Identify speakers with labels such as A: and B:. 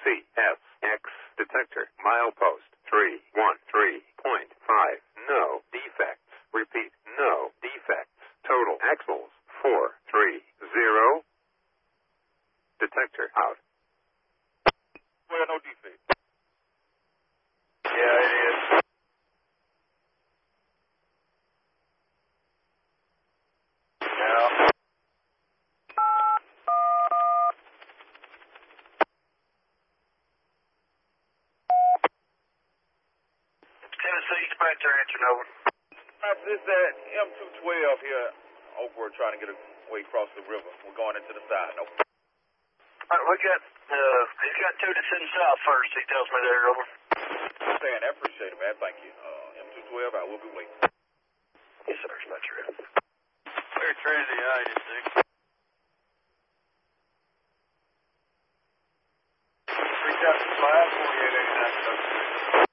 A: CSX detector. Milepost 313.5. No defects. Repeat, no defects. Total axles 430. Detector out.
B: Well, no defect.
C: Yeah, it is. Yeah. Tennessee Spectre answering over.
B: This is that M212 here. Oakwood trying to get away across the river. We're going into the side. Over.
C: All right, he's got two descending south first, he tells me there, over.
B: Understand, I appreciate it, man. Thank you. M212, I will be waiting.
C: Yes, sir, Spectre.
D: Clear Trinity, 86. Reach out to 54889.